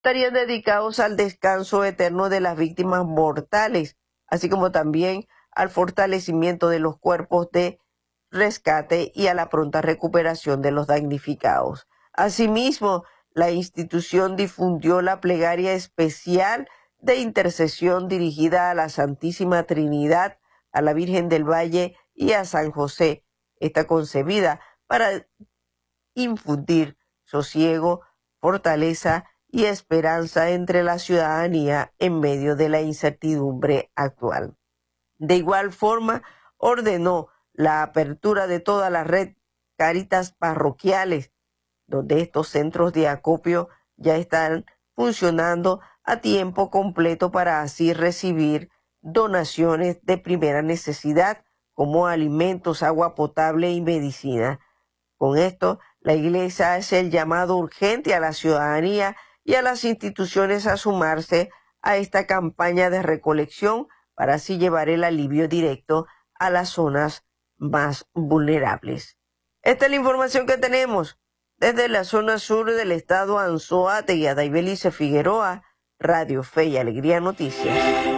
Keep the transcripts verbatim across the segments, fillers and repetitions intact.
estarían dedicados al descanso eterno de las víctimas mortales, así como también al fortalecimiento de los cuerpos de rescate y a la pronta recuperación de los damnificados. Asimismo, la institución difundió la plegaria especial de intercesión dirigida a la Santísima Trinidad, a la Virgen del Valle y a San José. Está concebida para infundir sosiego, fortaleza y esperanza entre la ciudadanía en medio de la incertidumbre actual. De igual forma, ordenó la apertura de toda la red Cáritas parroquiales, donde estos centros de acopio ya están funcionando a tiempo completo para así recibir donaciones de primera necesidad como alimentos, agua potable y medicina. Con esto, la Iglesia hace el llamado urgente a la ciudadanía y a las instituciones a sumarse a esta campaña de recolección para así llevar el alivio directo a las zonas más vulnerables. Esta es la información que tenemos desde la zona sur del estado Anzoátegui. Daibelice Figueroa, Radio Fe y Alegría Noticias.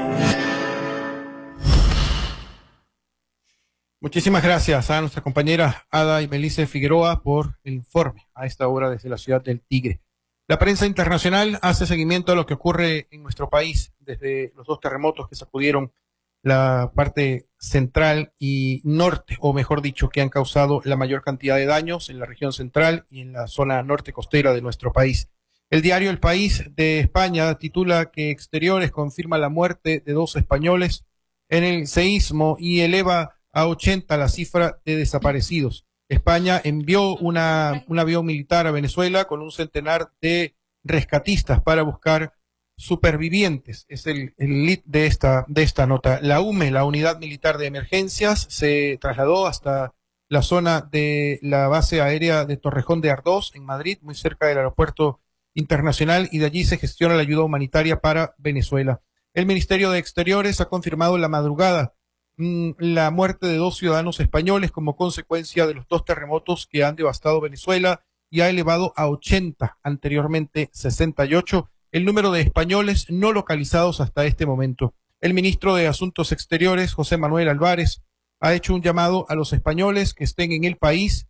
Muchísimas gracias a nuestra compañera Ada y Melissa Figueroa por el informe a esta hora desde la ciudad del Tigre. La prensa internacional hace seguimiento a lo que ocurre en nuestro país desde los dos terremotos que sacudieron la parte central y norte, o mejor dicho, que han causado la mayor cantidad de daños en la región central y en la zona norte costera de nuestro país. El diario El País de España titula que Exteriores confirma la muerte de dos españoles en el seísmo y eleva a ochenta la cifra de desaparecidos. España envió una, un avión militar a Venezuela con un centenar de rescatistas para buscar supervivientes. Es el, el lead de esta, de esta nota. La U M E, la Unidad Militar de Emergencias, se trasladó hasta la zona de la base aérea de Torrejón de Ardoz, en Madrid, muy cerca del aeropuerto internacional, y de allí se gestiona la ayuda humanitaria para Venezuela. El Ministerio de Exteriores ha confirmado la madrugada mmm, la muerte de dos ciudadanos españoles como consecuencia de los dos terremotos que han devastado Venezuela y ha elevado a ochenta, anteriormente sesenta y ocho, el número de españoles no localizados hasta este momento. El ministro de Asuntos Exteriores, José Manuel Álvarez, ha hecho un llamado a los españoles que estén en el país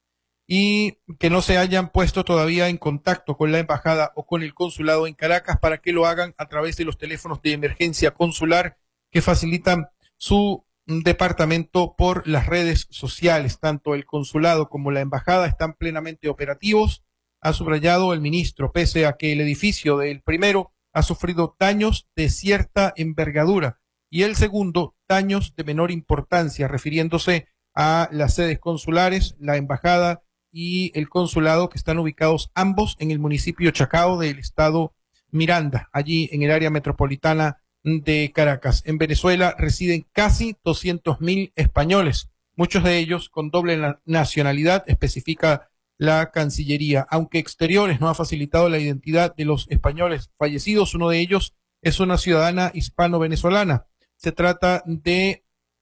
y que no se hayan puesto todavía en contacto con la embajada o con el consulado en Caracas para que lo hagan a través de los teléfonos de emergencia consular que facilitan su departamento por las redes sociales. Tanto el consulado como la embajada están plenamente operativos, ha subrayado el ministro, pese a que el edificio del primero ha sufrido daños de cierta envergadura y el segundo daños de menor importancia, refiriéndose a las sedes consulares, la embajada y el consulado, que están ubicados ambos en el municipio Chacao del estado Miranda, allí en el área metropolitana de Caracas. En Venezuela residen casi doscientos mil españoles, muchos de ellos con doble nacionalidad, especifica la Cancillería. Aunque Exteriores no ha facilitado la identidad de los españoles fallecidos, uno de ellos es una ciudadana hispano-venezolana. Se trata de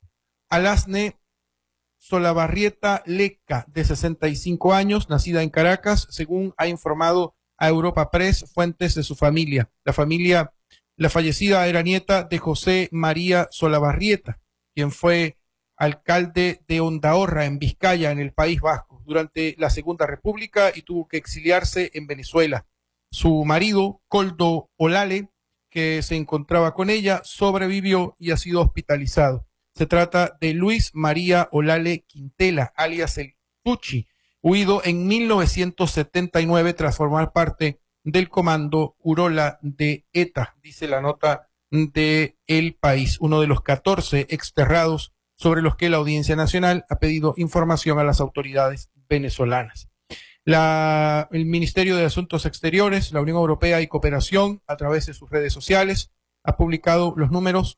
Alasne Solabarrieta Leca, de sesenta y cinco años, nacida en Caracas, según ha informado a Europa Press fuentes de su familia. La familia, la fallecida era nieta de José María Solabarrieta, quien fue alcalde de Ondahorra, en Vizcaya, en el País Vasco, durante la Segunda República y tuvo que exiliarse en Venezuela. Su marido, Coldo Olale, que se encontraba con ella, sobrevivió y ha sido hospitalizado. Se trata de Luis María Olale Quintela, alias el Tuchi, huido en mil novecientos setenta y nueve tras formar parte del comando Urola de ETA, dice la nota de El País, uno de los catorce exterrados sobre los que la Audiencia Nacional ha pedido información a las autoridades venezolanas. La, el Ministerio de Asuntos Exteriores, la Unión Europea y Cooperación, a través de sus redes sociales, ha publicado los números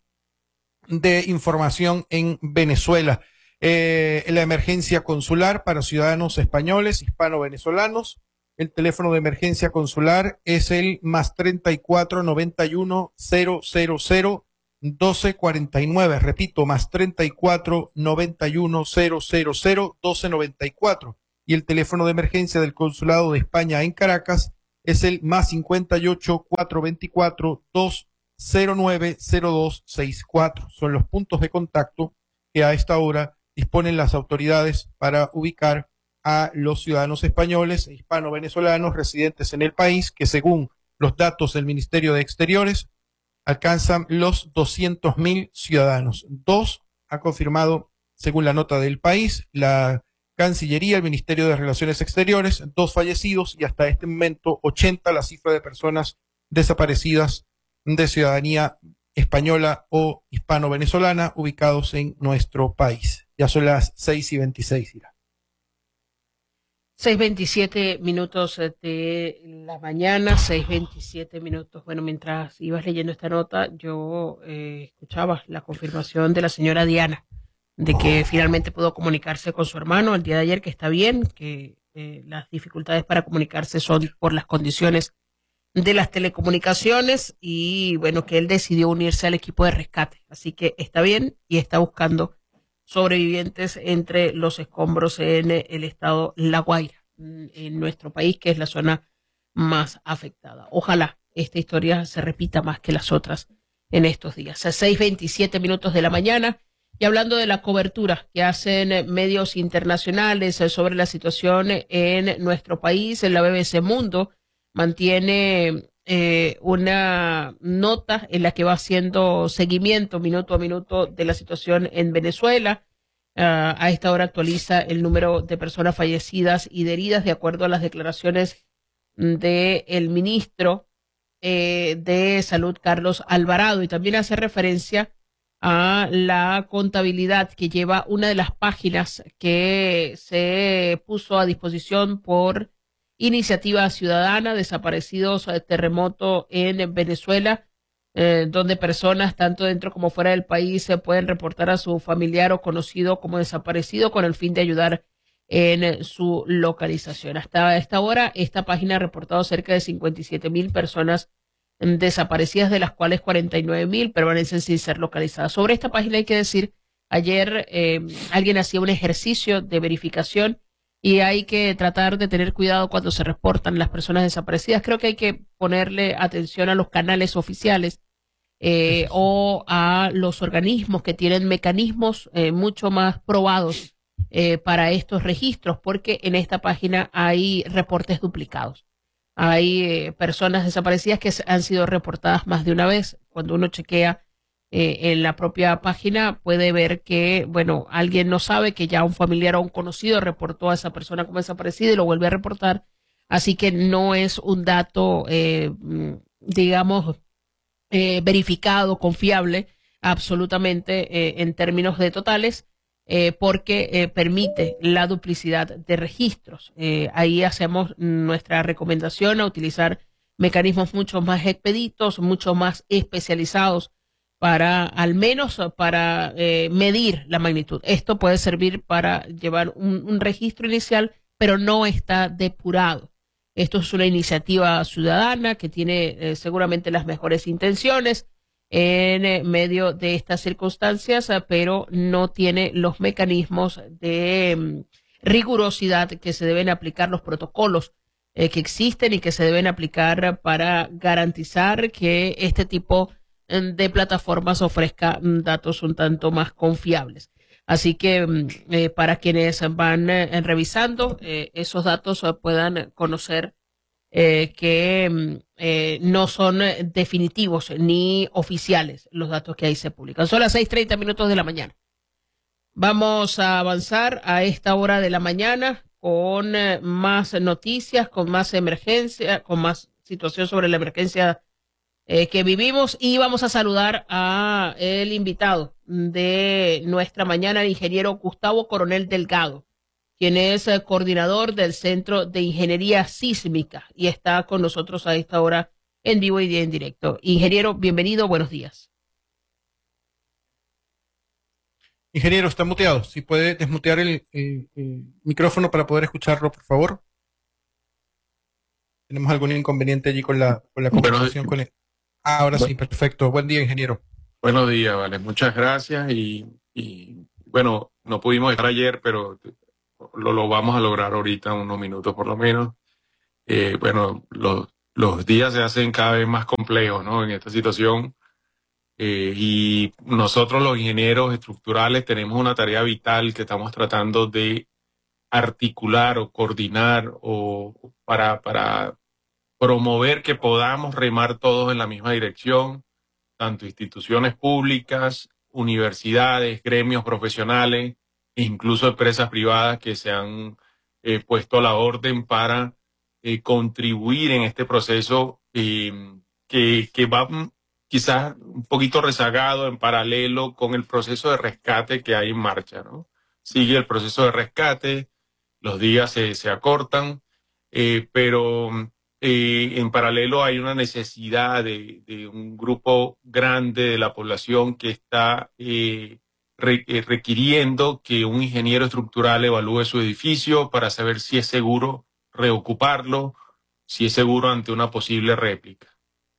de información en Venezuela. Eh, la emergencia consular para ciudadanos españoles, hispano-venezolanos. El teléfono de emergencia consular es el más treinta y cuatro noventa y uno cero cero cero doce cuarenta y nueve. Repito, más treinta y cuatro noventa y uno cero cero cero doce noventa y cuatro. Y el teléfono de emergencia del Consulado de España en Caracas es el más cincuenta y ocho, cuatrocientos veinticuatro, dos cero nueve, cero dos seis cuatro. Son los puntos de contacto que a esta hora disponen las autoridades para ubicar a los ciudadanos españoles e hispano-venezolanos residentes en el país, que según los datos del Ministerio de Exteriores alcanzan los doscientos mil ciudadanos. Dos ha confirmado, según la nota del país, la Cancillería, el Ministerio de Relaciones Exteriores, dos fallecidos y hasta este momento ochenta la cifra de personas desaparecidas de ciudadanía española o hispano-venezolana ubicados en nuestro país. Ya son las seis y veintiséis, Ira. seis veintisiete minutos de la mañana, seis veintisiete minutos. Bueno, mientras ibas leyendo esta nota, yo eh, escuchaba la confirmación de la señora Diana de que finalmente pudo comunicarse con su hermano el día de ayer, que está bien, que eh, las dificultades para comunicarse son por las condiciones de las telecomunicaciones y bueno, que él decidió unirse al equipo de rescate. Así que está bien y está buscando sobrevivientes entre los escombros en el estado La Guaira, en nuestro país, que es la zona más afectada. Ojalá esta historia se repita más que las otras en estos días. A seis veintisiete minutos de la mañana, y hablando de la cobertura que hacen medios internacionales sobre la situación en nuestro país, en la B B C Mundo mantiene eh, una nota en la que va haciendo seguimiento minuto a minuto de la situación en Venezuela. Uh, a esta hora actualiza el número de personas fallecidas y de heridas de acuerdo a las declaraciones del ministro eh, de Salud, Carlos Alvarado, y también hace referencia a la contabilidad que lleva una de las páginas que se puso a disposición por Iniciativa Ciudadana, Desaparecidos, Terremoto en Venezuela, eh, donde personas tanto dentro como fuera del país se pueden reportar a su familiar o conocido como desaparecido con el fin de ayudar en su localización. Hasta esta hora, esta página ha reportado cerca de cincuenta y siete mil personas desaparecidas, de las cuales cuarenta y nueve mil permanecen sin ser localizadas. Sobre esta página hay que decir, ayer eh, alguien hacía un ejercicio de verificación y hay que tratar de tener cuidado cuando se reportan las personas desaparecidas. Creo que hay que ponerle atención a los canales oficiales eh, o a los organismos que tienen mecanismos eh, mucho más probados eh, para estos registros, porque en esta página hay reportes duplicados. Hay eh, personas desaparecidas que han sido reportadas más de una vez. Cuando uno chequea eh, en la propia página puede ver que, bueno, alguien no sabe que ya un familiar o un conocido reportó a esa persona como desaparecida y lo vuelve a reportar. Así que no es un dato, eh, digamos, eh, verificado, confiable, absolutamente eh, en términos de totales. Eh, porque eh, permite la duplicidad de registros. Eh, ahí hacemos nuestra recomendación a utilizar mecanismos mucho más expeditos, mucho más especializados para, al menos para eh, medir la magnitud. Esto puede servir para llevar un, un registro inicial, pero no está depurado. Esto es una iniciativa ciudadana que tiene eh, seguramente las mejores intenciones en medio de estas circunstancias, pero no tiene los mecanismos de um, rigurosidad que se deben aplicar, los protocolos eh, que existen y que se deben aplicar para garantizar que este tipo de plataformas ofrezca datos un tanto más confiables. Así que eh, para quienes van eh, revisando eh, esos datos eh, puedan conocer Eh, que eh, no son definitivos ni oficiales los datos que ahí se publican. Son las seis treinta minutos de la mañana. Vamos a avanzar a esta hora de la mañana con eh, más noticias, con más emergencia, con más situación sobre la emergencia eh, que vivimos, y vamos a saludar a el invitado de nuestra mañana, el ingeniero Gustavo Coronel Delgado, quien es el coordinador del Centro de Ingeniería Sísmica y está con nosotros a esta hora en vivo y en directo. Ingeniero, bienvenido, buenos días. Ingeniero, está muteado. Si puede desmutear el, el, el micrófono para poder escucharlo, por favor. ¿Tenemos algún inconveniente allí con la, con la comunicación con él? Ah, ahora bueno, sí, perfecto. Buen día, ingeniero. Buenos días, vale. Muchas gracias y, y bueno, no pudimos estar ayer, pero Lo, lo vamos a lograr ahorita, unos minutos por lo menos. Eh, bueno, los los días se hacen cada vez más complejos, ¿no? En esta situación. Eh, y nosotros los ingenieros estructurales tenemos una tarea vital que estamos tratando de articular o coordinar o para, para promover que podamos remar todos en la misma dirección, tanto instituciones públicas, universidades, gremios profesionales e incluso empresas privadas que se han eh, puesto a la orden para eh, contribuir en este proceso eh, que, que va quizás un poquito rezagado en paralelo con el proceso de rescate que hay en marcha, ¿no? Sigue el proceso de rescate, los días se, se acortan, eh, pero eh, en paralelo hay una necesidad de, de un grupo grande de la población que está eh, re, eh, requiriendo que un ingeniero estructural evalúe su edificio para saber si es seguro reocuparlo, si es seguro ante una posible réplica.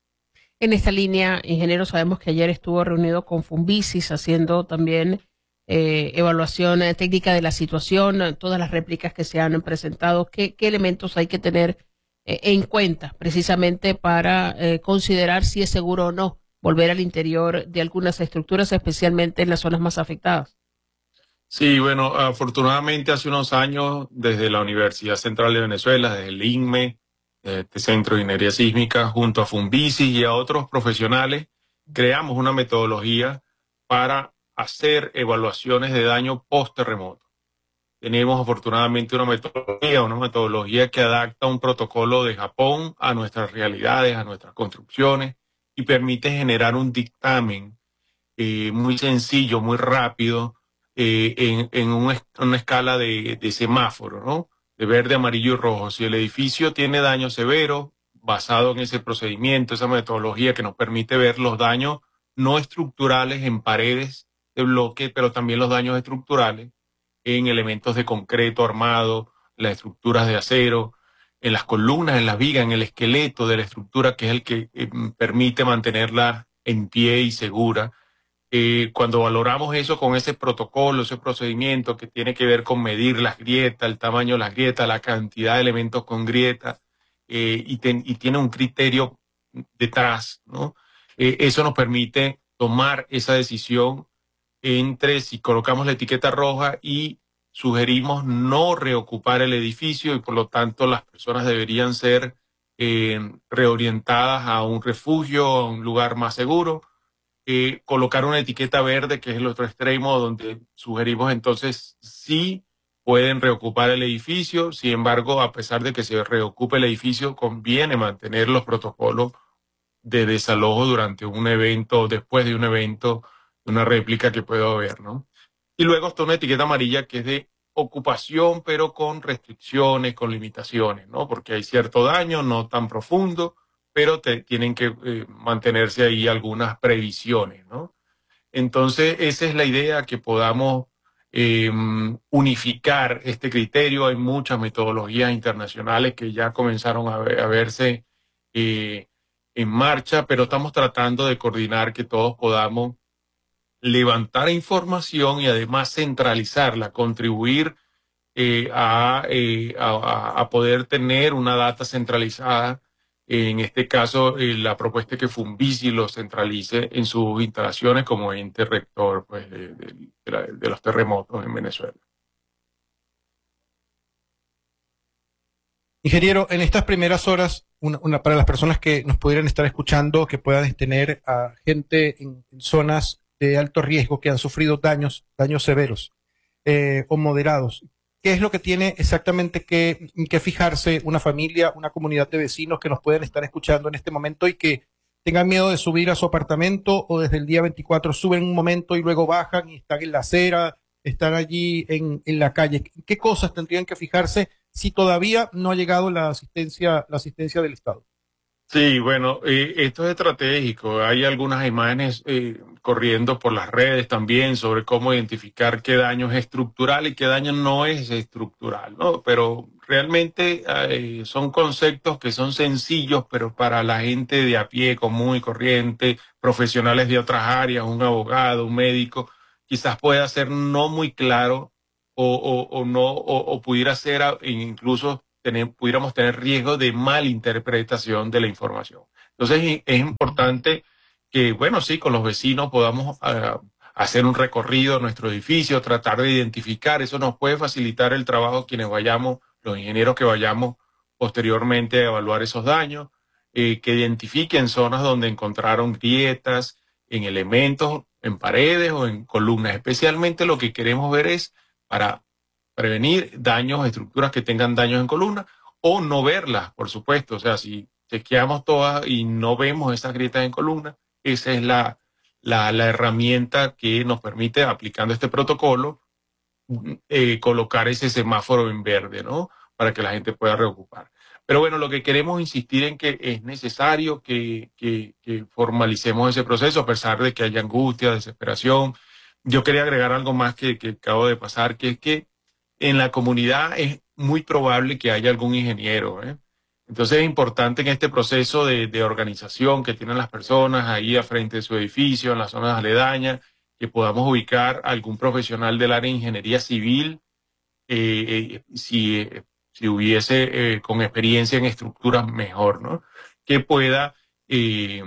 En esta línea, ingeniero, sabemos que ayer estuvo reunido con Fumbisis haciendo también eh, evaluación eh, técnica de la situación, eh, todas las réplicas que se han presentado. ¿Qué, qué elementos hay que tener eh, en cuenta precisamente para eh, considerar si es seguro o no volver al interior de algunas estructuras, especialmente en las zonas más afectadas? Sí, bueno, afortunadamente hace unos años desde la Universidad Central de Venezuela, desde el INME, este Centro de Ingeniería Sísmica, junto a Fumbisis y a otros profesionales, creamos una metodología para hacer evaluaciones de daño post-terremoto. Tenemos afortunadamente una metodología, una metodología que adapta un protocolo de Japón a nuestras realidades, a nuestras construcciones y permite generar un dictamen eh, muy sencillo, muy rápido, eh, en, en un, una escala de, de semáforo, ¿no? De verde, amarillo y rojo. Si el edificio tiene daño severo, basado en ese procedimiento, esa metodología que nos permite ver los daños no estructurales en paredes de bloque, pero también los daños estructurales en elementos de concreto armado, las estructuras de acero, en las columnas, en las vigas, en el esqueleto de la estructura, que es el que eh, permite mantenerla en pie y segura. Eh, cuando valoramos eso con ese protocolo, ese procedimiento que tiene que ver con medir las grietas, el tamaño de las grietas, la cantidad de elementos con grietas, eh, y, ten, y tiene un criterio detrás, ¿no? Eh, eso nos permite tomar esa decisión entre si colocamos la etiqueta roja y sugerimos no reocupar el edificio y por lo tanto las personas deberían ser eh, reorientadas a un refugio, a un lugar más seguro. Eh, colocar una etiqueta verde, que es el otro extremo, donde sugerimos entonces sí pueden reocupar el edificio. Sin embargo, a pesar de que se reocupe el edificio, conviene mantener los protocolos de desalojo durante un evento, después de un evento, una réplica que pueda haber, ¿no? Y luego está una etiqueta amarilla que es de ocupación, pero con restricciones, con limitaciones, ¿no? Porque hay cierto daño, no tan profundo, pero te, tienen que eh, mantenerse ahí algunas previsiones, ¿no? Entonces, esa es la idea, que podamos eh, unificar este criterio. Hay muchas metodologías internacionales que ya comenzaron a, ver, a verse eh, en marcha, pero estamos tratando de coordinar que todos podamos levantar información y además centralizarla, contribuir eh, a, eh, a, a poder tener una data centralizada. En este caso, eh, la propuesta es que Fumbisis lo centralice en sus instalaciones como ente rector, pues, de, de, de, la, de los terremotos en Venezuela. Ingeniero, en estas primeras horas, una, una, para las personas que nos pudieran estar escuchando, que puedan tener a gente en, en zonas de alto riesgo que han sufrido daños, daños severos eh, o moderados, ¿qué es lo que tiene exactamente que, que fijarse una familia, una comunidad de vecinos que nos pueden estar escuchando en este momento y que tengan miedo de subir a su apartamento o desde el día veinticuatro suben un momento y luego bajan y están en la acera, están allí en, en la calle? ¿Qué cosas tendrían que fijarse si todavía no ha llegado la asistencia, la asistencia del Estado? Sí, bueno, eh, esto es estratégico. Hay algunas imágenes eh, corriendo por las redes también sobre cómo identificar qué daño es estructural y qué daño no es estructural, ¿no? Pero realmente eh, son conceptos que son sencillos, pero para la gente de a pie, común y corriente, profesionales de otras áreas, un abogado, un médico, quizás pueda ser no muy claro o, o, o no, o, o pudiera ser incluso tener, pudiéramos tener riesgo de malinterpretación de la información. Entonces es importante que, bueno, sí, con los vecinos podamos uh, hacer un recorrido a nuestro edificio, tratar de identificar, eso nos puede facilitar el trabajo quienes vayamos, los ingenieros que vayamos posteriormente a evaluar esos daños, eh, que identifiquen zonas donde encontraron grietas en elementos, en paredes o en columnas. Especialmente lo que queremos ver es para prevenir daños, estructuras que tengan daños en columnas, o no verlas, por supuesto. O sea, si chequeamos todas y no vemos esas grietas en columnas, esa es la, la, la herramienta que nos permite, aplicando este protocolo, eh, colocar ese semáforo en verde, ¿no? Para que la gente pueda reocupar. Pero bueno, lo que queremos insistir en que es necesario que, que, que formalicemos ese proceso, a pesar de que haya angustia, desesperación. Yo quería agregar algo más que, que acabo de pasar, que es que en la comunidad es muy probable que haya algún ingeniero, ¿eh? Entonces es importante en este proceso de, de organización que tienen las personas ahí a frente de su edificio, en las zonas aledañas, que podamos ubicar a algún profesional del área de ingeniería civil, eh, eh, si, eh, si hubiese eh, con experiencia en estructuras mejor, ¿no? Que pueda eh,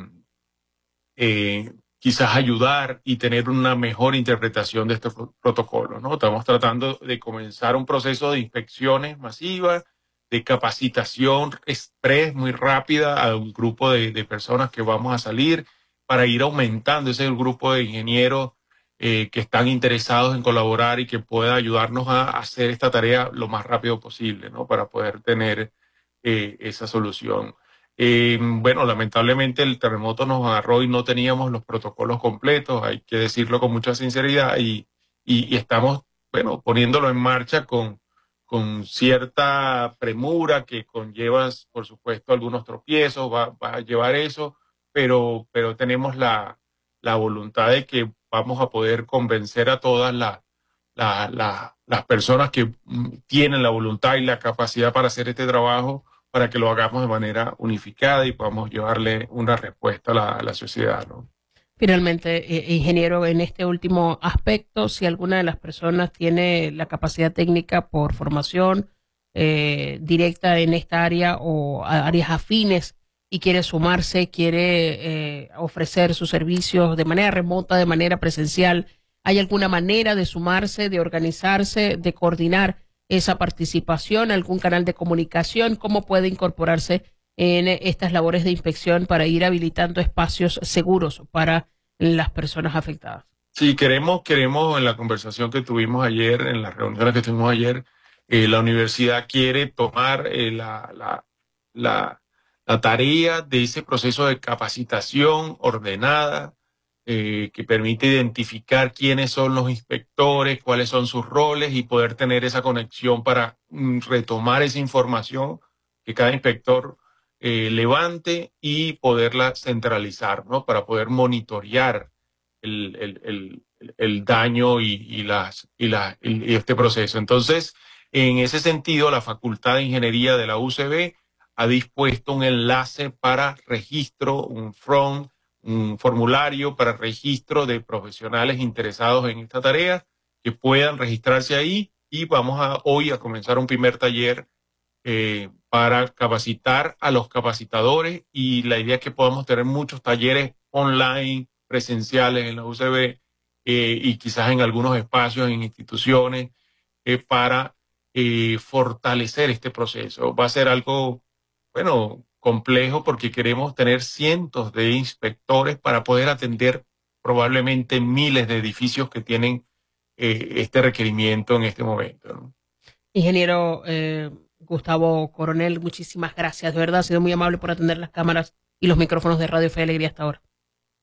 eh, quizás ayudar y tener una mejor interpretación de estos protocolos, ¿no? Estamos tratando de comenzar un proceso de inspecciones masivas, de capacitación express muy rápida a un grupo de, de personas que vamos a salir para ir aumentando ese grupo de ingenieros eh, que están interesados en colaborar y que pueda ayudarnos a hacer esta tarea lo más rápido posible, ¿no? Para poder tener eh, esa solución. Eh, bueno, lamentablemente el terremoto nos agarró y no teníamos los protocolos completos, hay que decirlo con mucha sinceridad, y, y, y estamos, bueno, poniéndolo en marcha con con cierta premura que conlleva, por supuesto, algunos tropiezos, va, va a llevar eso, pero, pero tenemos la, la voluntad de que vamos a poder convencer a todas la, la, la, las personas que tienen la voluntad y la capacidad para hacer este trabajo, para que lo hagamos de manera unificada y podamos llevarle una respuesta a la, a la sociedad, ¿no? Finalmente, eh, ingeniero, en este último aspecto, si alguna de las personas tiene la capacidad técnica por formación eh, directa en esta área o a áreas afines y quiere sumarse, quiere eh, ofrecer sus servicios de manera remota, de manera presencial, ¿hay alguna manera de sumarse, de organizarse, de coordinar esa participación, algún canal de comunicación? ¿Cómo puede incorporarse en estas labores de inspección para ir habilitando espacios seguros para las personas afectadas? Sí, queremos, queremos en la conversación que tuvimos ayer, en las reuniones que tuvimos ayer, eh, la universidad quiere tomar eh, la, la, la, la tarea de ese proceso de capacitación ordenada, eh, que permite identificar quiénes son los inspectores, cuáles son sus roles y poder tener esa conexión para mm, retomar esa información que cada inspector Eh, levante y poderla centralizar, ¿no? Para poder monitorear el, el, el, el daño y, y, las, y, la, y este proceso. Entonces, en ese sentido, la Facultad de Ingeniería de la U C B ha dispuesto un enlace para registro, un front, un formulario para registro de profesionales interesados en esta tarea, que puedan registrarse ahí, y vamos a hoy a comenzar un primer taller Eh, para capacitar a los capacitadores, y la idea es que podamos tener muchos talleres online, presenciales en la U C B eh, y quizás en algunos espacios, en instituciones, eh, para eh, fortalecer este proceso. Va a ser algo, bueno, complejo porque queremos tener cientos de inspectores para poder atender probablemente miles de edificios que tienen eh, este requerimiento en este momento, ¿no? Ingeniero eh... Gustavo Coronel, muchísimas gracias. De verdad, ha sido muy amable por atender las cámaras y los micrófonos de Radio Fe y Alegría hasta ahora.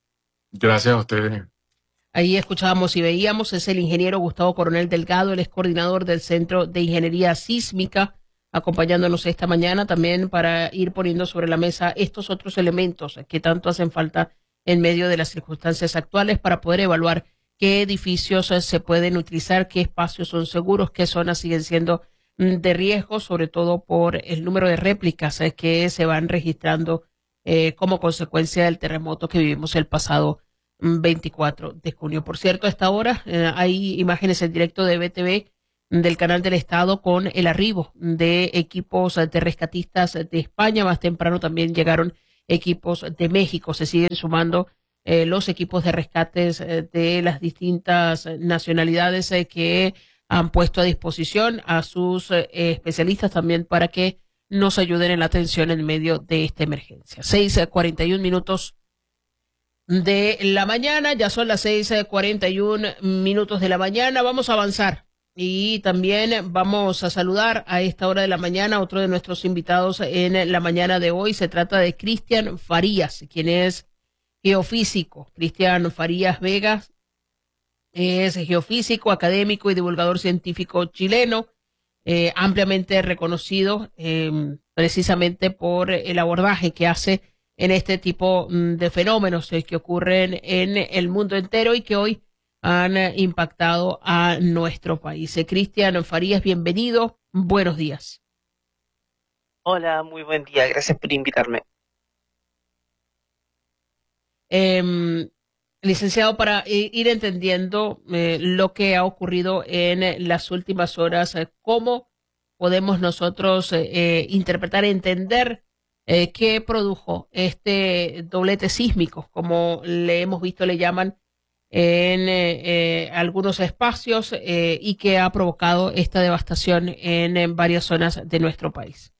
Gracias a ustedes. Ahí escuchábamos y veíamos, es el ingeniero Gustavo Coronel Delgado, el ex coordinador del Centro de Ingeniería Sísmica, acompañándonos esta mañana también para ir poniendo sobre la mesa estos otros elementos que tanto hacen falta en medio de las circunstancias actuales para poder evaluar qué edificios se pueden utilizar, qué espacios son seguros, qué zonas siguen siendo de riesgo, sobre todo por el número de réplicas eh, que se van registrando eh, como consecuencia del terremoto que vivimos el pasado veinticuatro de junio. Por cierto, a esta hora eh, hay imágenes en directo de B T V del Canal del Estado con el arribo de equipos de rescatistas de España. Más temprano también llegaron equipos de México. Se siguen sumando eh, los equipos de rescates eh, de las distintas nacionalidades eh, que han puesto a disposición a sus eh, especialistas también para que nos ayuden en la atención en medio de esta emergencia. seis cuarenta y un minutos de la mañana, ya son las seis cuarenta y un minutos de la mañana. Vamos a avanzar y también vamos a saludar a esta hora de la mañana a otro de nuestros invitados en la mañana de hoy. Se trata de Cristian Farías, quien es geofísico. Cristian Farías Vegas es geofísico, académico y divulgador científico chileno, eh, ampliamente reconocido eh, precisamente por el abordaje que hace en este tipo de fenómenos eh, que ocurren en el mundo entero y que hoy han eh, impactado a nuestro país. Eh, Cristian Farías, bienvenido. Buenos días. Hola, muy buen día. Gracias por invitarme. Eh, licenciado, para ir entendiendo eh, lo que ha ocurrido en las últimas horas, eh, ¿cómo podemos nosotros eh, interpretar, entender eh, qué produjo este doblete sísmico, como le hemos visto, le llaman en eh, eh, algunos espacios eh, y que ha provocado esta devastación en, en varias zonas de nuestro país?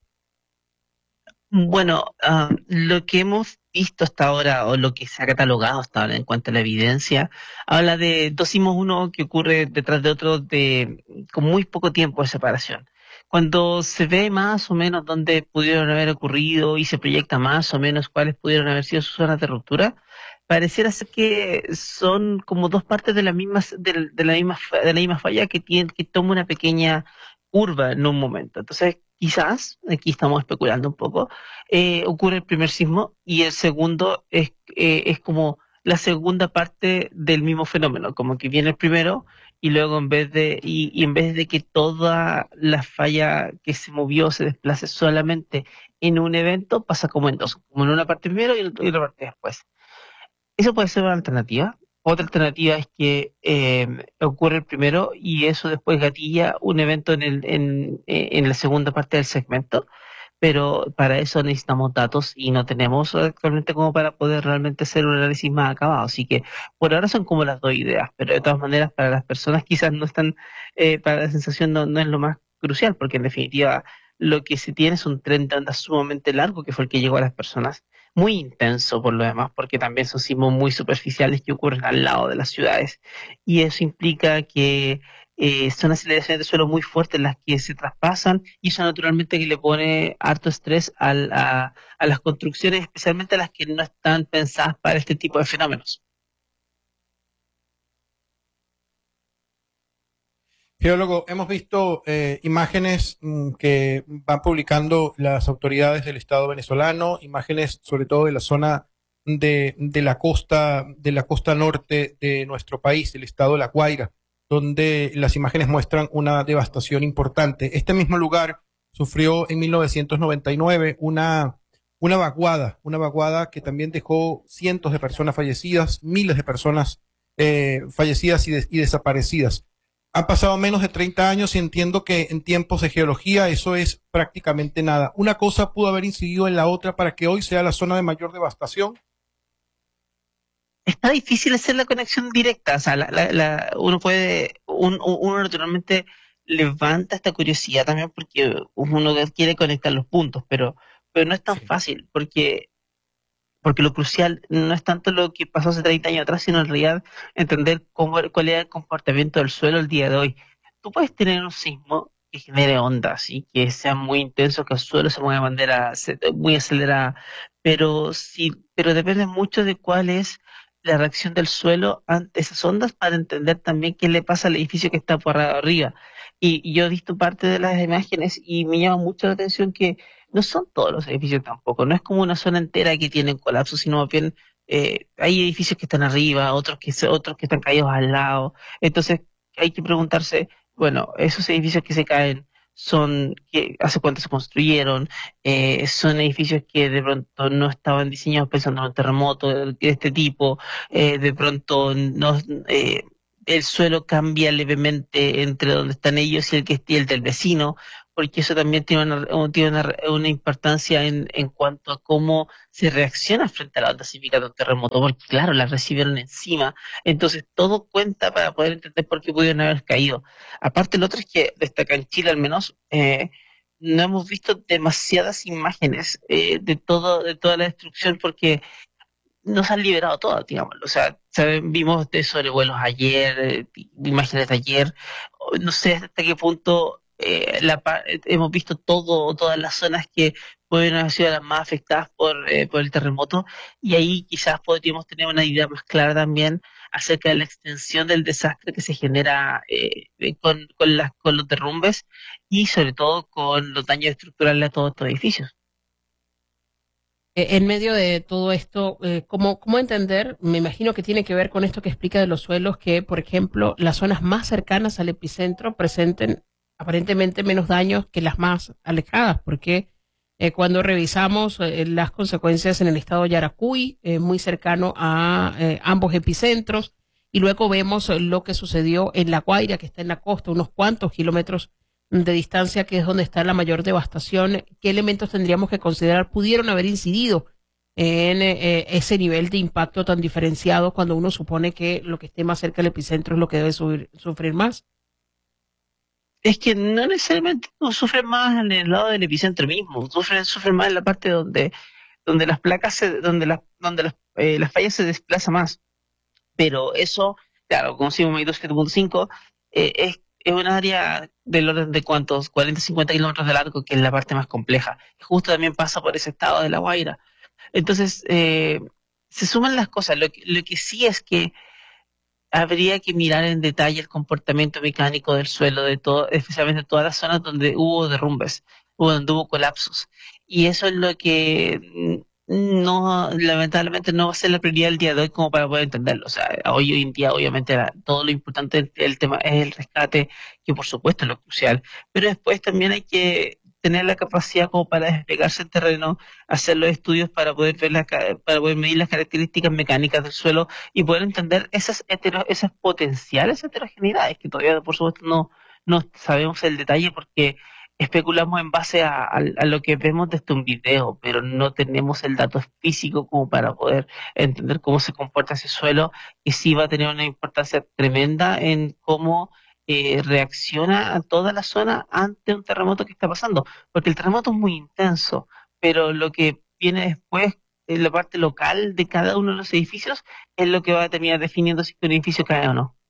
Bueno, uh, lo que hemos visto hasta ahora, o lo que se ha catalogado hasta ahora en cuanto a la evidencia, habla de dos sismos, uno que ocurre detrás de otro de con muy poco tiempo de separación. Cuando se ve más o menos dónde pudieron haber ocurrido y se proyecta más o menos cuáles pudieron haber sido sus zonas de ruptura, pareciera ser que son como dos partes de la misma de, de la misma de la misma falla que tiene que toma una pequeña curva en un momento. Entonces, quizás, aquí estamos especulando un poco, eh, ocurre el primer sismo y el segundo es, eh, es como la segunda parte del mismo fenómeno, como que viene el primero y luego en vez de y, y en vez de que toda la falla que se movió se desplace solamente en un evento, pasa como en dos, como en una parte primero y en otra parte después. Eso puede ser una alternativa. Otra alternativa es que eh, ocurre el primero y eso después gatilla un evento en, el, en, en la segunda parte del segmento, pero para eso necesitamos datos y no tenemos actualmente como para poder realmente hacer un análisis más acabado. Así que por ahora son como las dos ideas, pero de todas maneras para las personas quizás no están, eh, para la sensación no, no es lo más crucial, porque en definitiva lo que se tiene es un tren de onda sumamente largo que fue el que llegó a las personas, muy intenso por lo demás, porque también son sismos muy superficiales que ocurren al lado de las ciudades, y eso implica que eh, son aceleraciones de suelo muy fuertes las que se traspasan, y eso naturalmente que le pone harto estrés al, a, a las construcciones, especialmente a las que no están pensadas para este tipo de fenómenos. Geólogo, hemos visto eh, imágenes mm, que van publicando las autoridades del Estado venezolano, imágenes sobre todo de la zona de, de la costa, de la costa norte de nuestro país, el estado de La Guaira, donde las imágenes muestran una devastación importante. Este mismo lugar sufrió en mil novecientos noventa y nueve una, una vaguada, una vaguada que también dejó cientos de personas fallecidas, miles de personas eh, fallecidas y, de, y desaparecidas. Han pasado menos de treinta años y entiendo que en tiempos de geología eso es prácticamente nada. ¿Una cosa pudo haber incidido en la otra para que hoy sea la zona de mayor devastación? Está difícil hacer la conexión directa. O sea, la, la, la, uno puede, un, uno naturalmente levanta esta curiosidad también porque uno quiere conectar los puntos, pero, pero no es tan sí. fácil porque porque lo crucial no es tanto lo que pasó hace treinta años atrás, sino en realidad entender cómo, cuál era el comportamiento del suelo el día de hoy. Tú puedes tener un sismo que genere ondas y que sea muy intenso, que el suelo se mueva de manera muy acelerada, pero sí, pero depende mucho de cuál es la reacción del suelo ante esas ondas para entender también qué le pasa al edificio que está por arriba. Y, y yo he visto parte de las imágenes y me llama mucho la atención que no son todos los edificios tampoco, no es como una zona entera que tiene colapso, sino más bien eh, hay edificios que están arriba, otros que otros que están caídos al lado. Entonces hay que preguntarse, bueno, esos edificios que se caen son, que hace cuánto se construyeron, eh, son edificios que de pronto no estaban diseñados pensando en un terremoto de este tipo, eh, de pronto no, eh, el suelo cambia levemente entre donde están ellos y el que y el del vecino, porque eso también tiene una, tiene una, una importancia en, en cuanto a cómo se reacciona frente a la onda sísmica de un terremoto, porque claro, la recibieron encima, entonces todo cuenta para poder entender por qué pudieron haber caído. Aparte, lo otro es que destaca en Chile al menos, eh, no hemos visto demasiadas imágenes eh, de todo de toda la destrucción porque no se han liberado todas, digamos. O sea, saben, vimos de sobrevuelos ayer, eh, imágenes de ayer, o no sé hasta qué punto eh, la, pa- eh, hemos visto todo, todas las zonas que pueden haber sido las más afectadas por, eh, por el terremoto, y ahí quizás podríamos tener una idea más clara también acerca de la extensión del desastre que se genera eh, eh, con, con, las, con los derrumbes y sobre todo con los daños estructurales a todos estos edificios. Eh, En medio de todo esto, eh, ¿cómo, cómo entender? Me imagino que tiene que ver con esto que explica de los suelos, que, por ejemplo, las zonas más cercanas al epicentro presenten aparentemente menos daños que las más alejadas, porque eh, cuando revisamos eh, las consecuencias en el estado de Yaracuy, eh, muy cercano a eh, ambos epicentros, y luego vemos eh, lo que sucedió en La Guaira, que está en la costa, unos cuantos kilómetros de distancia, que es donde está la mayor devastación. ¿Qué elementos tendríamos que considerar pudieron haber incidido en eh, ese nivel de impacto tan diferenciado cuando uno supone que lo que esté más cerca del epicentro es lo que debe subir- sufrir más? Es que no necesariamente no sufren más en el lado del epicentro mismo, sufren, sufren más en la parte donde, donde las placas, se, donde las, donde las, eh, las fallas se desplazan más. Pero eso, claro, con sismo de magnitud siete punto cinco, eh, es, es un área del orden de cuántos, cuarenta, cincuenta kilómetros de largo, que es la parte más compleja. Justo también pasa por ese estado de La Guaira. Entonces, eh, se suman las cosas. Lo que, lo que sí es que habría que mirar en detalle el comportamiento mecánico del suelo, de todo, especialmente todas las zonas donde hubo derrumbes, o donde hubo colapsos. Y eso es lo que mm, no, lamentablemente no va a ser la prioridad del día de hoy como para poder entenderlo. O sea, hoy, hoy en día, obviamente, la- todo lo importante del el tema es el rescate, que por supuesto es lo crucial. Pero después también hay que tener la capacidad como para despegarse el terreno, hacer los estudios para poder ver la, ca- para poder medir las características mecánicas del suelo y poder entender esas hetero- esas potenciales heterogeneidades que todavía por supuesto no, no sabemos el detalle porque especulamos en base a, a- a lo que vemos desde un video, pero no tenemos el dato físico como para poder entender cómo se comporta ese suelo, y sí va a tener una importancia tremenda en cómo eh, reacciona a toda la zona ante un terremoto que está pasando, porque el terremoto es muy intenso, pero lo que viene después en la parte local de cada uno de los edificios es lo que va a terminar definiendo si un edificio cae o no.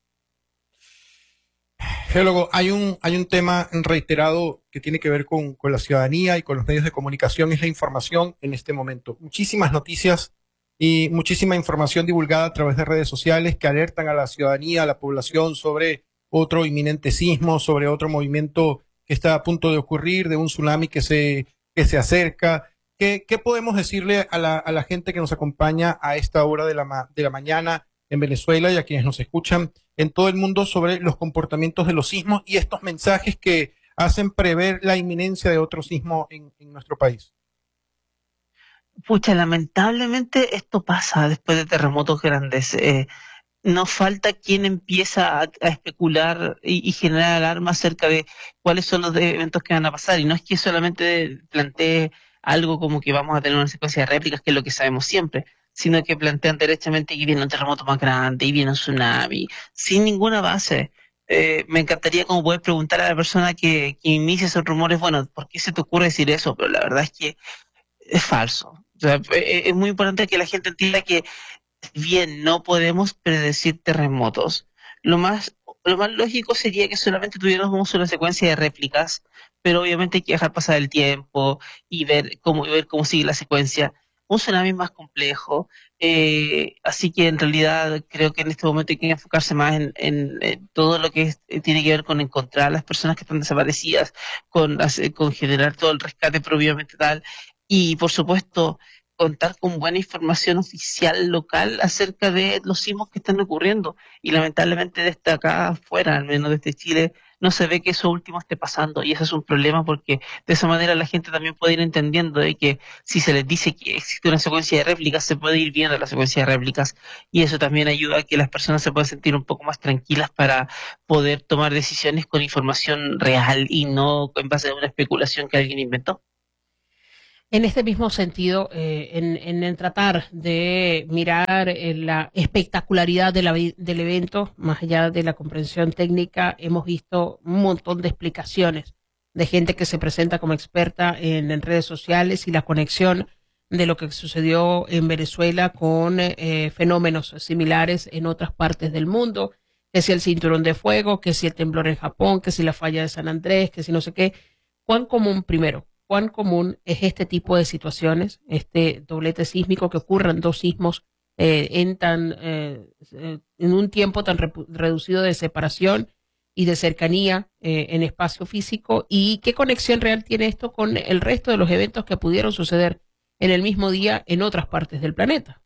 Geólogo, hay un, hay un tema reiterado que tiene que ver con, con la ciudadanía y con los medios de comunicación, es la información en este momento. Muchísimas noticias y muchísima información divulgada a través de redes sociales que alertan a la ciudadanía, a la población sobre otro inminente sismo, sobre otro movimiento que está a punto de ocurrir, de un tsunami que se, que se acerca. ¿Qué, qué podemos decirle a la, a la gente que nos acompaña a esta hora de la, ma- de la mañana en Venezuela y a quienes nos escuchan en todo el mundo sobre los comportamientos de los sismos y estos mensajes que hacen prever la inminencia de otro sismo en, en nuestro país? Pucha, lamentablemente esto pasa después de terremotos grandes. Eh, no falta quien empieza a, a especular y, y generar alarma acerca de cuáles son los de- eventos que van a pasar. Y no es que solamente plantee algo como que vamos a tener una secuencia de réplicas, que es lo que sabemos siempre, sino que plantean derechamente que viene un terremoto más grande y viene un tsunami, sin ninguna base. Eh, me encantaría como poder preguntar a la persona que, que inicia esos rumores, bueno, ¿por qué se te ocurre decir eso? Pero la verdad es que es falso. O sea, e- e- es muy importante que la gente entienda que si bien no podemos predecir terremotos, lo más, lo más lógico sería que solamente tuviéramos una secuencia de réplicas, pero obviamente hay que dejar pasar el tiempo y ver cómo, y ver cómo sigue la secuencia. Un tsunami es más complejo, eh, así que en realidad creo que en este momento hay que enfocarse más en, en, en todo lo que es- eh, tiene que ver con encontrar a las personas que están desaparecidas, con, hacer- con generar todo el rescate propiamente tal, y por supuesto contar con buena información oficial local acerca de los sismos que están ocurriendo. Y lamentablemente desde acá afuera, al menos desde Chile, no se ve que eso último esté pasando, y eso es un problema porque de esa manera la gente también puede ir entendiendo de que si se les dice que existe una secuencia de réplicas, se puede ir viendo la secuencia de réplicas, y eso también ayuda a que las personas se puedan sentir un poco más tranquilas para poder tomar decisiones con información real y no en base a una especulación que alguien inventó. En este mismo sentido, eh, en, en, en tratar de mirar eh, la espectacularidad de la, del evento, más allá de la comprensión técnica, hemos visto un montón de explicaciones de gente que se presenta como experta en, en redes sociales y la conexión de lo que sucedió en Venezuela con eh, fenómenos similares en otras partes del mundo, que si el cinturón de fuego, que si el temblor en Japón, que si la falla de San Andrés, que si no sé qué. ¿Cuán común, primero, cuán común es este tipo de situaciones, este doblete sísmico, que ocurran dos sismos eh, en tan eh, en un tiempo tan re reducido de separación y de cercanía eh, en espacio físico? ¿Y qué conexión real tiene esto con el resto de los eventos que pudieron suceder en el mismo día en otras partes del planeta?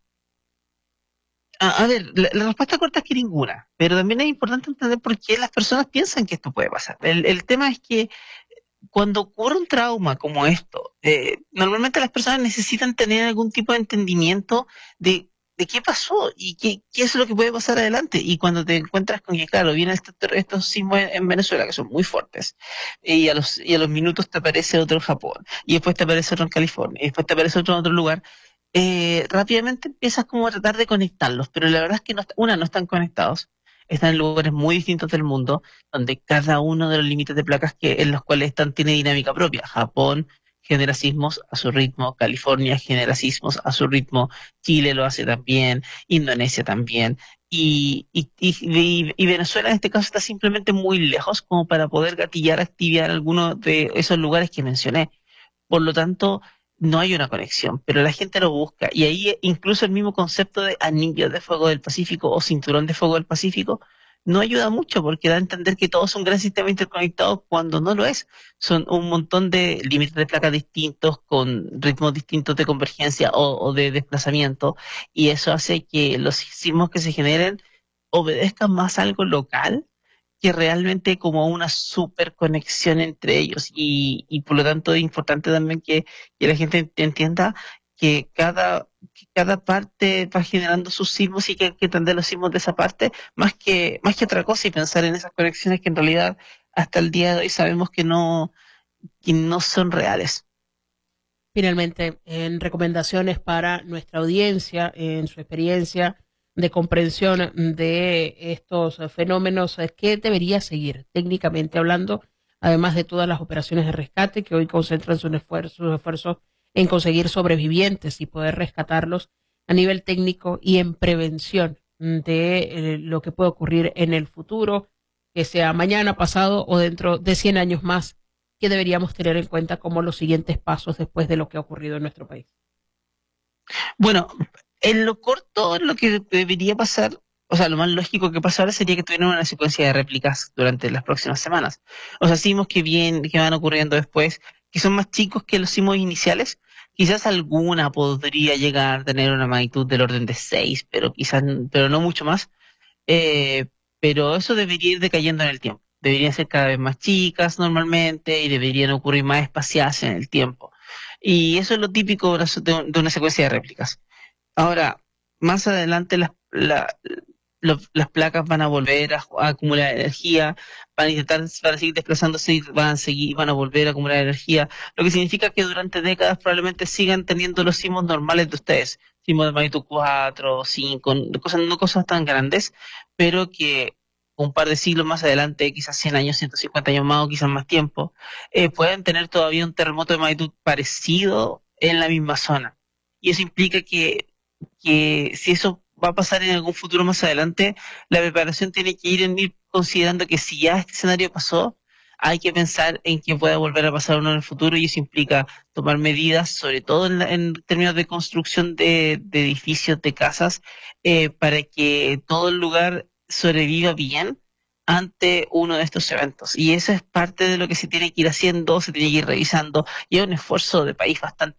A, a ver, la, la respuesta corta es que ninguna, pero también es importante entender por qué las personas piensan que esto puede pasar. El, el tema es que cuando ocurre un trauma como esto, eh, normalmente las personas necesitan tener algún tipo de entendimiento de, de qué pasó y qué, qué es lo que puede pasar adelante. Y cuando te encuentras con que, claro, vienen estos, estos sismos en, en Venezuela que son muy fuertes, y a, los, y a los minutos te aparece otro en Japón, y después te aparece otro en California, y después te aparece otro en otro lugar, eh, rápidamente empiezas como a tratar de conectarlos, pero la verdad es que no, una, no están conectados. Están en lugares muy distintos del mundo, donde cada uno de los límites de placas que en los cuales están tiene dinámica propia. Japón genera sismos a su ritmo, California genera sismos a su ritmo, Chile lo hace también, Indonesia también, y, y, y, y Venezuela en este caso está simplemente muy lejos como para poder gatillar actividad en alguno de esos lugares que mencioné. Por lo tanto, no hay una conexión, pero la gente lo busca, y ahí incluso el mismo concepto de anillo de fuego del Pacífico o cinturón de fuego del Pacífico no ayuda mucho, porque da a entender que todos son un gran sistema interconectado cuando no lo es. Son un montón de límites de placas distintos con ritmos distintos de convergencia o, o de desplazamiento, y eso hace que los sismos que se generen obedezcan más a algo local que realmente como una super conexión entre ellos, y, y por lo tanto es importante también que, que la gente entienda que cada, que cada parte va generando sus sismos y que hay que entender los sismos de esa parte más que, más que otra cosa, y pensar en esas conexiones que en realidad hasta el día de hoy sabemos que no, que no son reales. Finalmente, en recomendaciones para nuestra audiencia, en su experiencia de comprensión de estos fenómenos, ¿qué debería seguir técnicamente hablando, además de todas las operaciones de rescate que hoy concentran sus esfuerzos, sus esfuerzos en conseguir sobrevivientes y poder rescatarlos a nivel técnico y en prevención de eh, lo que puede ocurrir en el futuro, que sea mañana, pasado o dentro de cien años más, que deberíamos tener en cuenta como los siguientes pasos después de lo que ha ocurrido en nuestro país? Bueno, en lo corto, lo que debería pasar, o sea, lo más lógico que pasara sería que tuvieran una secuencia de réplicas durante las próximas semanas. O sea, sismos que, bien, que van ocurriendo después, que son más chicos que los sismos iniciales. Quizás alguna podría llegar a tener una magnitud del orden de seis, pero quizás, pero no mucho más. Eh, pero eso debería ir decayendo en el tiempo. Deberían ser cada vez más chicas normalmente y deberían ocurrir más espaciadas en el tiempo. Y eso es lo típico de una secuencia de réplicas. Ahora, más adelante las, la, los, las placas van a volver a, a acumular energía, van a intentar, van a seguir desplazándose y van a seguir, van a volver a acumular energía, lo que significa que durante décadas probablemente sigan teniendo los sismos normales de ustedes, sismos de magnitud cuatro, cinco, cosas, no cosas tan grandes, pero que un par de siglos más adelante, quizás cien años, ciento cincuenta años más o quizás más tiempo, eh, pueden tener todavía un terremoto de magnitud parecido en la misma zona. Y eso implica que que si eso va a pasar en algún futuro más adelante, la preparación tiene que ir en ir considerando que si ya este escenario pasó, hay que pensar en que pueda volver a pasar uno en el futuro, y eso implica tomar medidas, sobre todo en, la, en términos de construcción de, de edificios, de casas, eh, para que todo el lugar sobreviva bien ante uno de estos eventos. Y eso es parte de lo que se tiene que ir haciendo, se tiene que ir revisando, y es un esfuerzo de país bastante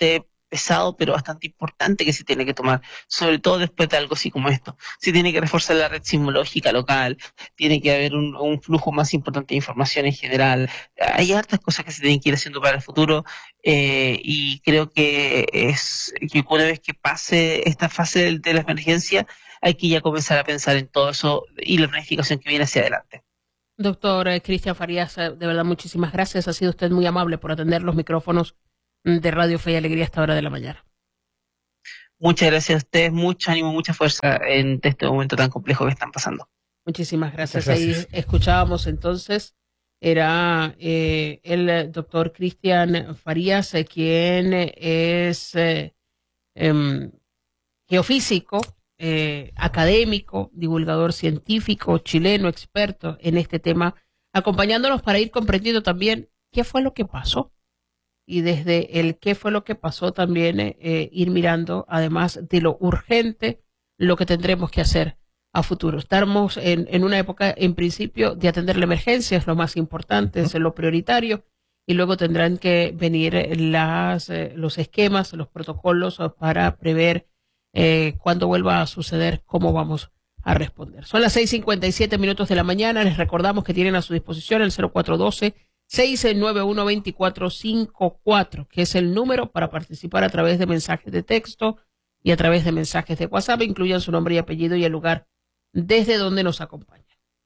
pesado, pero bastante importante que se tiene que tomar, sobre todo después de algo así como esto. Se tiene que reforzar la red sismológica local, tiene que haber un, un flujo más importante de información en general. Hay hartas cosas que se tienen que ir haciendo para el futuro, eh, y creo que es que una vez que pase esta fase de, de la emergencia, hay que ya comenzar a pensar en todo eso y la planificación que viene hacia adelante. Doctor eh, Cristian Farías, eh, de verdad muchísimas gracias. Ha sido usted muy amable por atender los micrófonos de Radio Fe y Alegría a esta hora de la mañana. Muchas gracias a ustedes, mucho ánimo, mucha fuerza en este momento tan complejo que están pasando. Muchísimas gracias. Muchas gracias. Ahí escuchábamos entonces, era eh, el doctor Cristian Farías, eh, quien es eh, eh, geofísico, eh, académico, divulgador científico, chileno, experto en este tema, acompañándonos para ir comprendiendo también qué fue lo que pasó. Y desde el qué fue lo que pasó también eh, ir mirando, además de lo urgente, lo que tendremos que hacer a futuro. Estamos en, en una época, en principio, de atender la emergencia, es lo más importante, es lo prioritario, y luego tendrán que venir las, eh, los esquemas, los protocolos para prever eh, cuando vuelva a suceder, cómo vamos a responder. Son las seis cincuenta y siete minutos de la mañana. Les recordamos que tienen a su disposición el cero cuatro uno dos, seis nueve uno, dos cuatro cinco cuatro, que es el número para participar a través de mensajes de texto y a través de mensajes de WhatsApp. Incluyan su nombre y apellido y el lugar desde donde nos acompañan.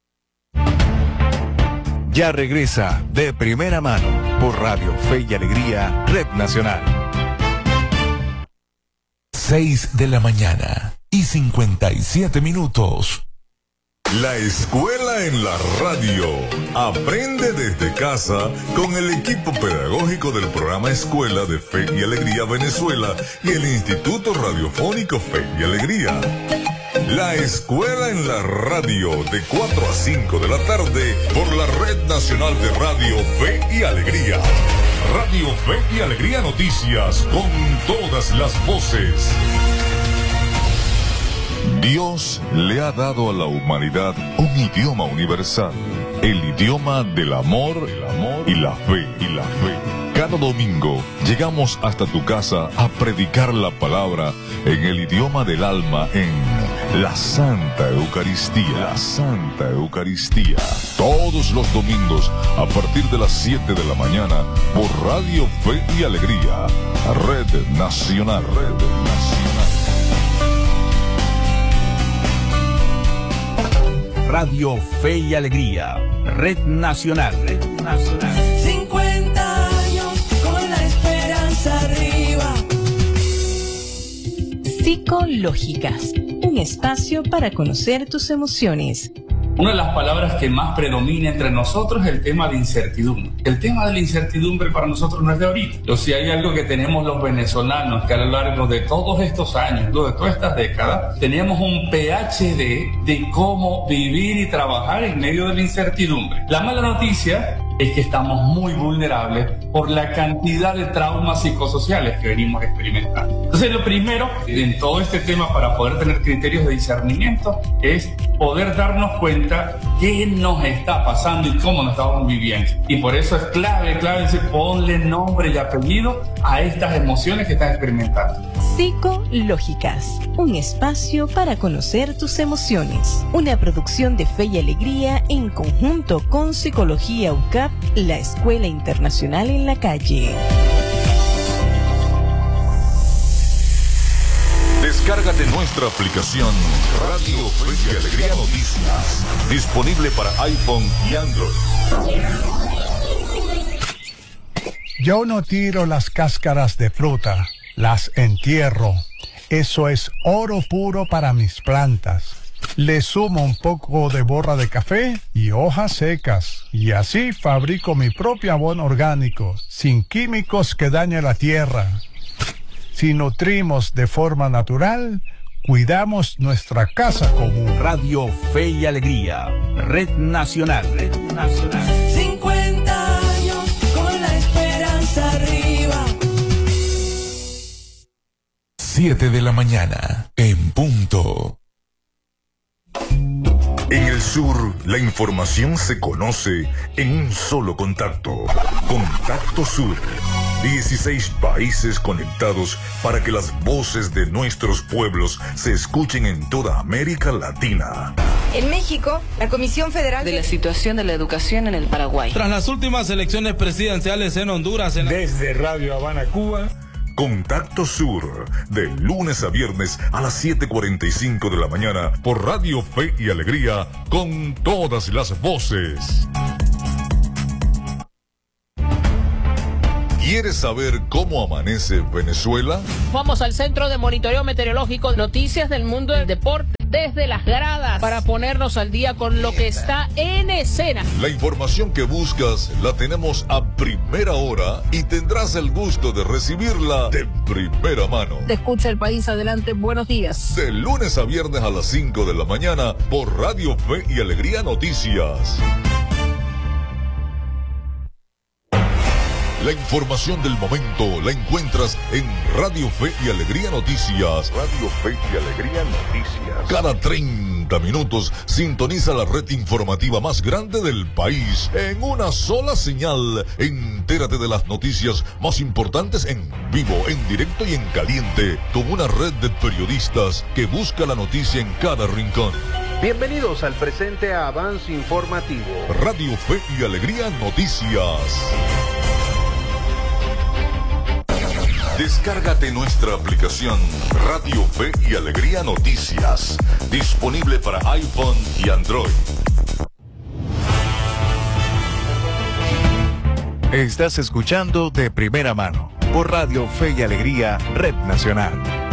Ya regresa De Primera Mano por Radio Fe y Alegría, Red Nacional. seis de la mañana y cincuenta y siete minutos. La escuela en la radio. Aprende desde casa con el equipo pedagógico del programa Escuela de Fe y Alegría Venezuela y el Instituto Radiofónico Fe y Alegría. La escuela en la radio de cuatro a cinco de la tarde por la Red Nacional de Radio Fe y Alegría. Radio Fe y Alegría Noticias con todas las voces. Dios le ha dado a la humanidad un idioma universal, el idioma del amor, el amor y la fe, y la fe. Cada domingo llegamos hasta tu casa a predicar la palabra en el idioma del alma en la Santa Eucaristía, la Santa Eucaristía. Todos los domingos a partir de las siete de la mañana por Radio Fe y Alegría, Red Nacional, Red Nacional. Radio Fe y Alegría, Red Nacional, Red Nacional. cincuenta años con la esperanza arriba. Psicológicas, un espacio para conocer tus emociones. Una de las palabras que más predomina entre nosotros es el tema de incertidumbre. El tema de la incertidumbre para nosotros no es de ahorita. O si hay algo que tenemos los venezolanos que a lo largo de todos estos años, de todas estas décadas, tenemos un P H D de cómo vivir y trabajar en medio de la incertidumbre. La mala noticia es que estamos muy vulnerables por la cantidad de traumas psicosociales que venimos experimentando. Entonces, lo primero en todo este tema para poder tener criterios de discernimiento es poder darnos cuenta qué nos está pasando y cómo nos estamos viviendo. Y por eso es clave, clave decir, ponle nombre y apellido a estas emociones que estás experimentando. Psicológicas, un espacio para conocer tus emociones. Una producción de Fe y Alegría en conjunto con Psicología U C A P, la Escuela Internacional en la Calle. Descárgate nuestra aplicación Radio Fe y Alegría Noticias, disponible para iPhone y Android. Yo no tiro las cáscaras de fruta, las entierro. Eso es oro puro para mis plantas. Le sumo un poco de borra de café y hojas secas, y así fabrico mi propio abono orgánico, sin químicos que dañen la tierra. Si nutrimos de forma natural, cuidamos nuestra casa común. Radio Fe y Alegría, Red Nacional, Red Nacional. cincuenta años con la esperanza arriba. siete de la mañana, en punto. En el sur, la información se conoce en un solo contacto. Contacto Sur. dieciséis países conectados para que las voces de nuestros pueblos se escuchen en toda América Latina. En México, la Comisión Federal de la situación de la educación en el Paraguay. Tras las últimas elecciones presidenciales en Honduras. En la... Desde Radio Habana, Cuba. Contacto Sur, de lunes a viernes a las siete cuarenta y cinco de la mañana por Radio Fe y Alegría, con todas las voces. ¿Quieres saber cómo amanece Venezuela? Vamos al Centro de Monitoreo Meteorológico, noticias del mundo del deporte desde las gradas para ponernos al día con lo que está en escena. La información que buscas la tenemos a primera hora y tendrás el gusto de recibirla de primera mano. Te escucha el país, adelante, buenos días. De lunes a viernes a las cinco de la mañana por Radio Fe y Alegría Noticias. La información del momento la encuentras en Radio Fe y Alegría Noticias. Radio Fe y Alegría Noticias. Cada treinta minutos sintoniza la red informativa más grande del país en una sola señal. Entérate de las noticias más importantes en vivo, en directo y en caliente, con una red de periodistas que busca la noticia en cada rincón. Bienvenidos al presente avance informativo. Radio Fe y Alegría Noticias. Descárgate nuestra aplicación Radio Fe y Alegría Noticias, disponible para iPhone y Android. Estás escuchando De Primera Mano por Radio Fe y Alegría, Red Nacional.